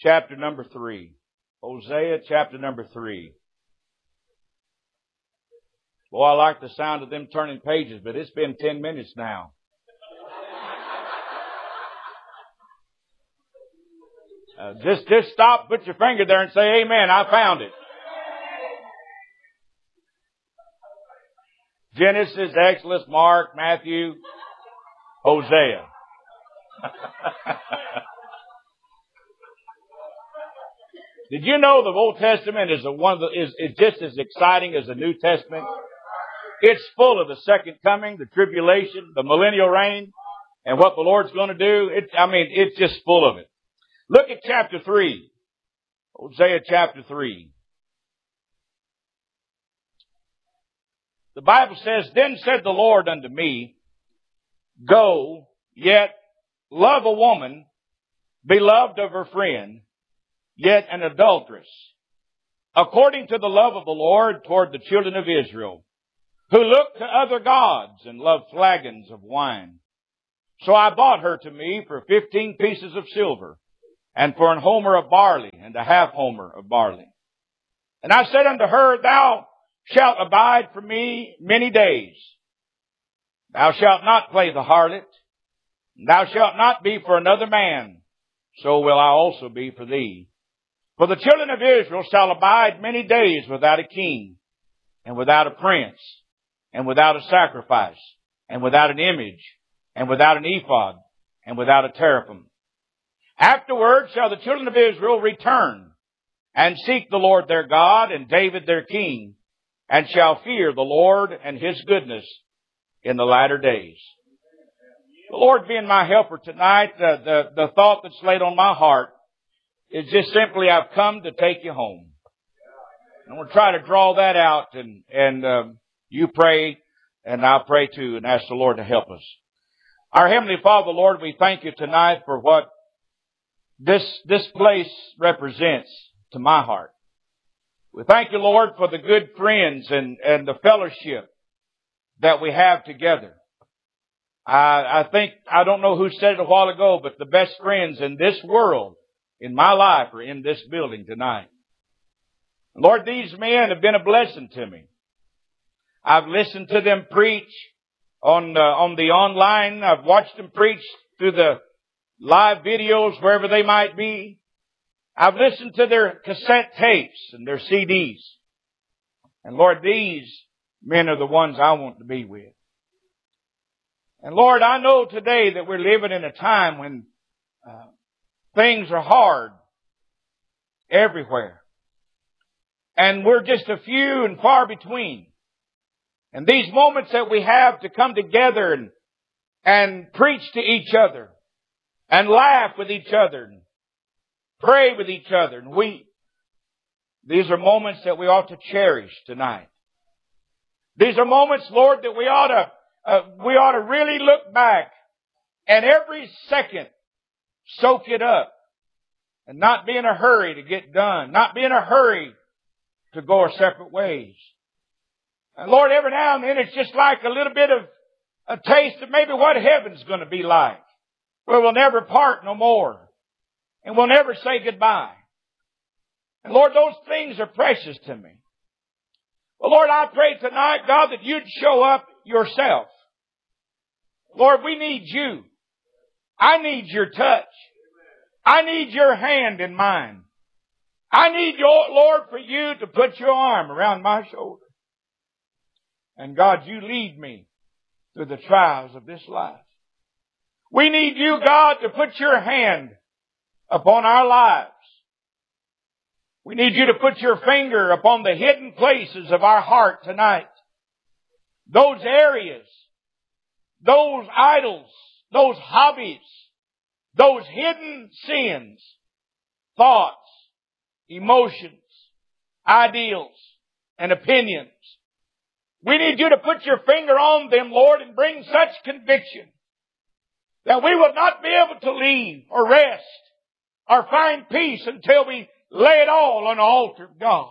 chapter number 3. Hosea chapter number 3. Boy, I like the sound of them turning pages, but it's been 10 minutes now. Just stop, put your finger there and say, amen, I found it. Genesis, Exodus, Mark, Matthew, Hosea. Did you know the Old Testament is just as exciting as the New Testament? It's full of the second coming, the tribulation, the millennial reign, and what the Lord's going to do. It's just full of it. Look at chapter 3. Hosea chapter 3. The Bible says, Then said the Lord unto me, Go, yet love a woman, beloved of her friend, yet an adulteress, according to the love of the Lord toward the children of Israel, who look to other gods and love flagons of wine. So I bought her to me for 15 pieces of silver, and for an homer of barley, and a half homer of barley. And I said unto her, Thou shalt abide for me many days. Thou shalt not play the harlot. Thou shalt not be for another man. So will I also be for thee. For the children of Israel shall abide many days without a king, and without a prince, and without a sacrifice, and without an image, and without an ephod, and without a teraphim. Afterward shall the children of Israel return, and seek the Lord their God, and David their king, and shall fear the Lord and His goodness in the latter days. The Lord being my helper tonight, the thought that's laid on my heart is just simply, I've come to take you home. And we'll try to draw that out, and you pray, and I'll pray too, and ask the Lord to help us. Our Heavenly Father, Lord, we thank you tonight for what this place represents to my heart. We thank you, Lord, for the good friends and the fellowship that we have together. I don't know who said it a while ago, but the best friends in this world, in my life, are in this building tonight. Lord, these men have been a blessing to me. I've listened to them preach on the online. I've watched them preach through the live videos wherever they might be. I've listened to their cassette tapes and their CDs. And Lord, these men are the ones I want to be with. And Lord, I know today that we're living in a time when things are hard everywhere. And we're just a few and far between. And these moments that we have to come together and preach to each other, and laugh with each other, and pray with each other, and weep. These are moments that we ought to cherish tonight. These are moments, Lord, that we ought to really look back and every second soak it up and not be in a hurry to get done, not be in a hurry to go our separate ways. And Lord, every now and then it's just like a little bit of a taste of maybe what heaven's going to be like, where we'll never part no more. And we'll never say goodbye. And Lord, those things are precious to me. Well, Lord, I pray tonight, God, that you'd show up yourself. Lord, we need you. I need your touch. I need your hand in mine. I need your, Lord, for you to put your arm around my shoulder. And God, you lead me through the trials of this life. We need you, God, to put your hand upon our lives. We need you to put your finger upon the hidden places of our heart tonight. Those areas, those idols, those hobbies, those hidden sins, thoughts, emotions, ideals, and opinions. We need you to put your finger on them, Lord, and bring such conviction that we will not be able to leave or rest or find peace until we lay it all on the altar of God.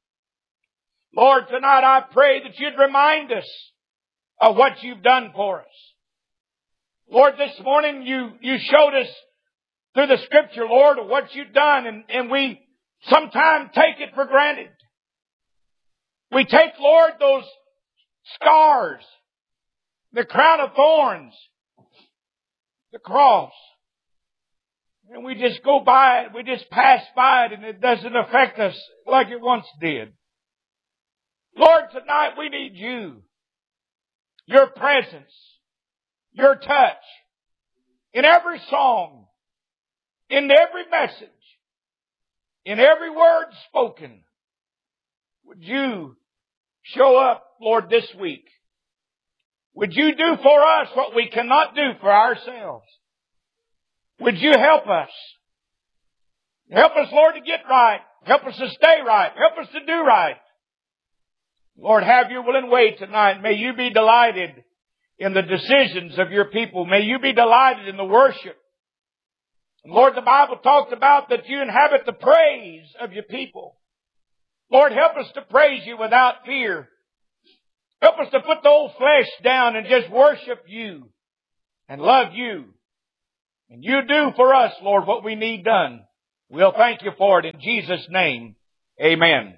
Lord, tonight I pray that you'd remind us of what you've done for us. Lord, this morning you showed us through the Scripture, Lord, of what you've done, and we sometimes take it for granted. We take, Lord, those scars, the crown of thorns, the cross, and we just go by it, we just pass by it, and it doesn't affect us like it once did. Lord, tonight we need you, your presence, your touch, in every song, in every message, in every word spoken. Would you show up, Lord, this week? Would you do for us what we cannot do for ourselves? Would you help us? Help us, Lord, to get right. Help us to stay right. Help us to do right. Lord, have your will and way tonight. May you be delighted in the decisions of your people. May you be delighted in the worship. And Lord, the Bible talks about that you inhabit the praise of your people. Lord, help us to praise you without fear. Help us to put the old flesh down and just worship you and love you. And you do for us, Lord, what we need done. We'll thank you for it in Jesus' name. Amen.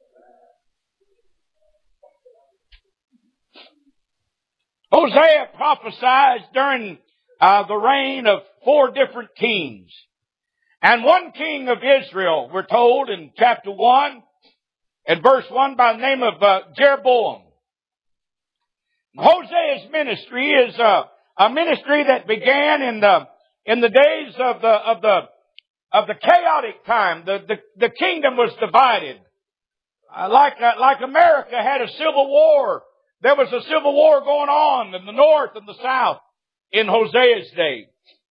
Hosea prophesies during the reign of 4 different kings. And one king of Israel, we're told in chapter 1 and verse 1 by the name of Jeroboam. Hosea's ministry is a ministry that began in the days of the chaotic time. The kingdom was divided. Like America had a civil war. There was a civil war going on in the north and the south in Hosea's day.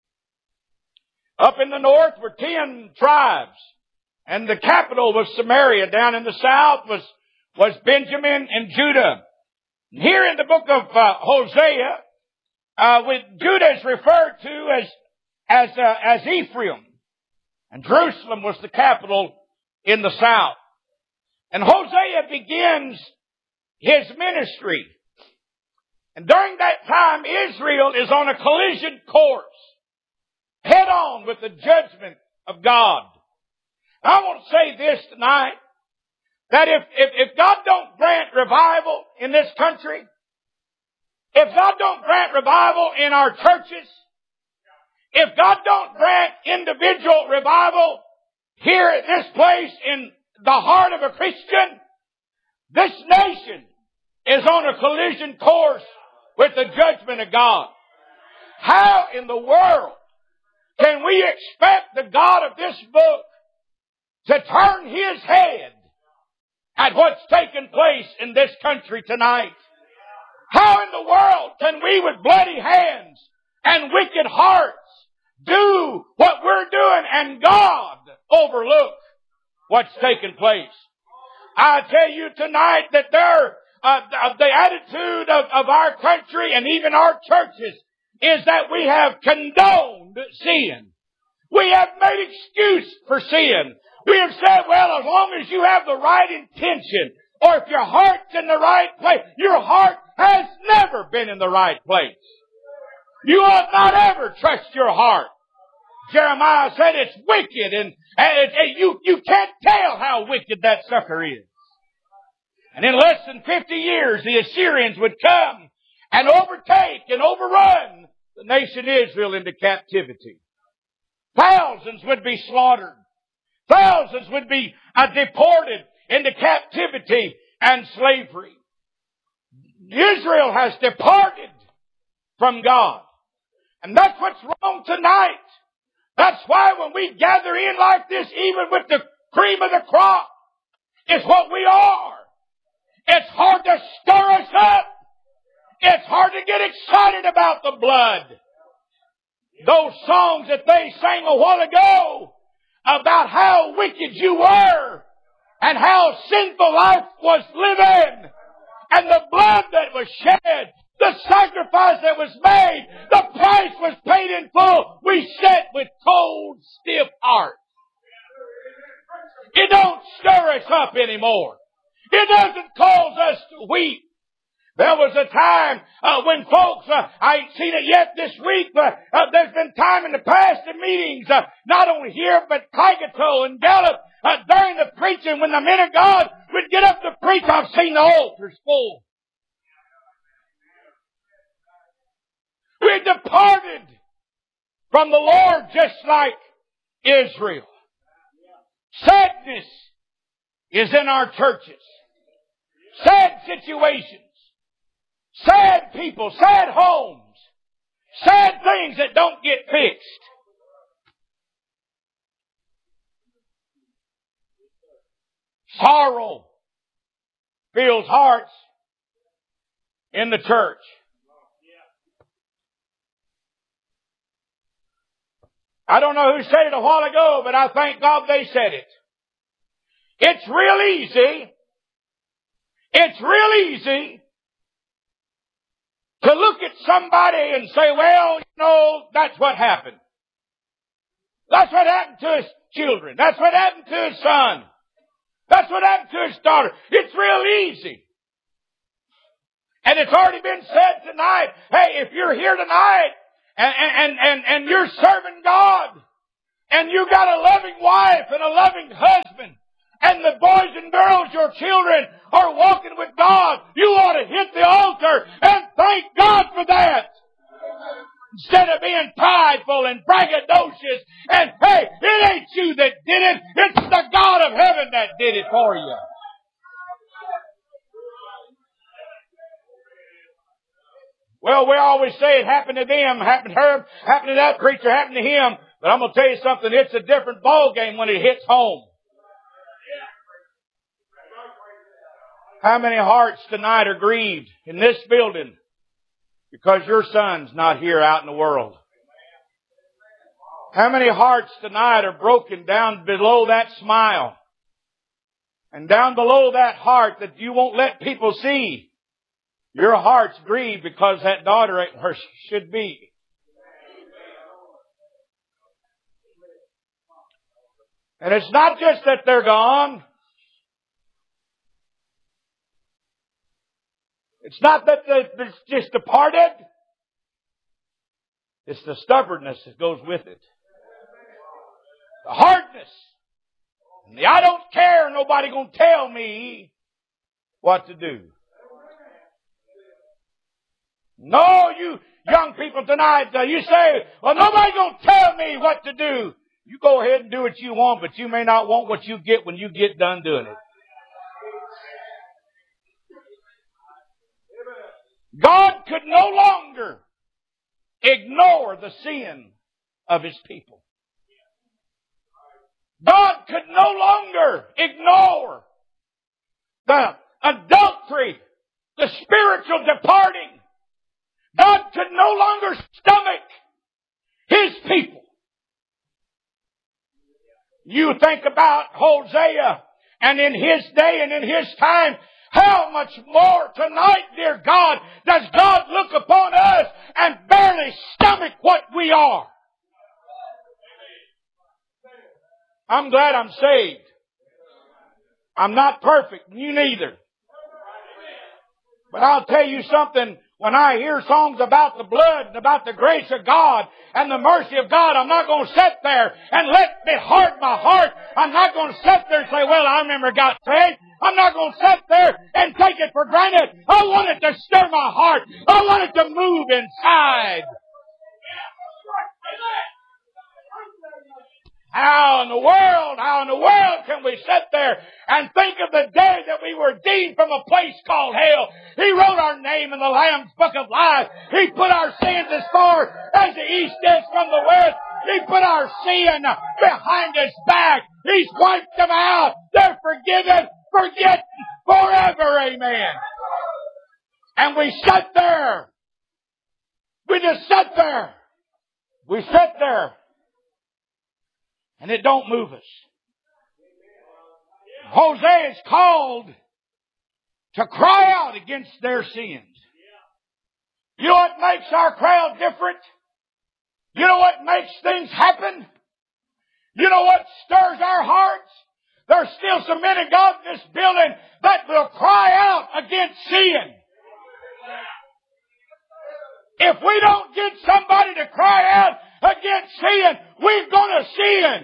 Up in the north were 10 tribes, and the capital was Samaria. Down in the south was Benjamin and Judah. Here in the book of Hosea, Judah is referred to as Ephraim, and Jerusalem was the capital in the south. And Hosea begins his ministry. And during that time, Israel is on a collision course, head on with the judgment of God. I want to say this tonight, that if God don't grant revival in this country, if God don't grant revival in our churches, if God don't grant individual revival here at this place in the heart of a Christian, this nation is on a collision course with the judgment of God. How in the world can we expect the God of this book to turn His head at what's taken place in this country tonight? How in the world can we with bloody hands and wicked hearts do what we're doing and God overlook what's taken place? I tell you tonight that the attitude of our country and even our churches is that we have condoned sin. We have made excuse for sin. We have said, well, as long as you have the right intention, or if your heart's in the right place, your heart has never been in the right place. You ought not ever trust your heart. Jeremiah said it's wicked, and you can't tell how wicked that sucker is. And in less than 50 years, the Assyrians would come and overtake and overrun the nation Israel into captivity. Thousands would be slaughtered. Thousands would be deported into captivity and slavery. Israel has departed from God. And that's what's wrong tonight. That's why when we gather in like this, even with the cream of the crop, it's what we are. It's hard to stir us up. It's hard to get excited about the blood. Those songs that they sang a while ago about how wicked you were and how sinful life was living and the blood that was shed, the sacrifice that was made, the price was paid in full. We sit with cold, stiff hearts. It don't stir us up anymore. It doesn't cause us to weep. There was a time when folks, I ain't seen it yet this week, but there's been time in the past in meetings, not only here, but Tigato and Gallup, during the preaching, when the men of God would get up to preach, I've seen the altars full. We departed from the Lord just like Israel. Sadness is in our churches. Sad situations. Sad people, sad homes, sad things that don't get fixed. Sorrow fills hearts in the church. I don't know who said it a while ago, but I thank God they said it. It's real easy. It's real easy to look at somebody and say, well, you know, that's what happened. That's what happened to his children. That's what happened to his son. That's what happened to his daughter. It's real easy. And it's already been said tonight, hey, if you're here tonight and you're serving God and you got a loving wife and a loving husband, and the boys and girls, your children, are walking with God, you ought to hit the altar and thank God for that. Instead of being prideful and braggadocious and, hey, it ain't you that did it. It's the God of heaven that did it for you. Well, we always say it happened to them, happened to her, happened to that preacher, happened to him. But I'm going to tell you something, it's a different ball game when it hits home. How many hearts tonight are grieved in this building because your son's not here out in the world? How many hearts tonight are broken down below that smile and down below that heart that you won't let people see? Your heart's grieved because that daughter ain't where she should be. And it's not just that they're gone. It's not that it's just departed. It's the stubbornness that goes with it. The hardness. And the I don't care, nobody gonna tell me what to do. No, you young people tonight, you say, well, nobody gonna tell me what to do. You go ahead and do what you want, but you may not want what you get when you get done doing it. God could no longer ignore the sin of His people. God could no longer ignore the adultery, the spiritual departing. God could no longer stomach His people. You think about Hosea, and in his day and in his time, how much more tonight, dear God, does God look upon us and barely stomach what we are? I'm glad I'm saved. I'm not perfect, you neither. But I'll tell you something, when I hear songs about the blood and about the grace of God and the mercy of God, I'm not going to sit there and let it harden my heart. I'm not going to sit there and say, well, I remember God saved. I'm not going to sit there and take it for granted. I want it to stir my heart. I want it to move inside. How in the world can we sit there and think of the day that we were redeemed from a place called hell? He wrote our name in the Lamb's Book of Life. He put our sins as far as the east is from the west. He put our sin behind His back. He's wiped them out. They're forgiven, forgotten forever. Amen. And we sit there. We just sit there. We sit there. And it don't move us. Hosea is called to cry out against their sins. You know what makes our crowd different? You know what makes things happen? You know what stirs our hearts? There's still some men of God in this building that will cry out against sin. If we don't get somebody to cry out against sin, we're going to sin.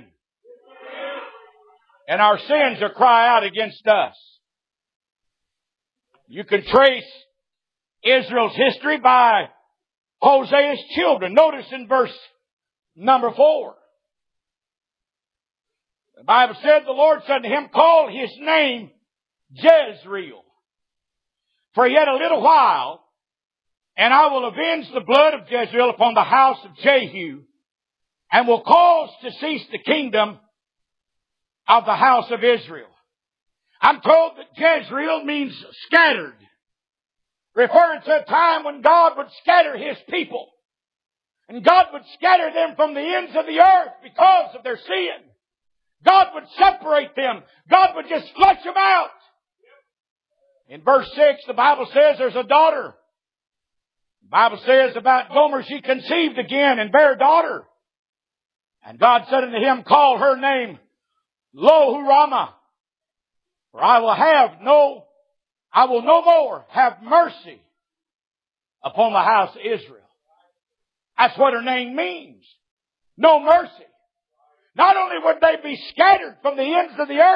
And our sins will cry out against us. You can trace Israel's history by Hosea's children. Notice in verse number 4. The Bible said, the Lord said to him, call his name Jezreel. For yet a little while, and I will avenge the blood of Jezreel upon the house of Jehu, and will cause to cease the kingdom of the house of Israel. I'm told that Jezreel means scattered, referring to a time when God would scatter His people. And God would scatter them from the ends of the earth because of their sin. God would separate them. God would just flush them out. In verse 6, the Bible says there's a daughter. The Bible says about Gomer, she conceived again and bare a daughter. And God said unto him, call her name Lo-Hurama. For I will no more have mercy upon the house of Israel. That's what her name means. No mercy. Not only would they be scattered from the ends of the earth,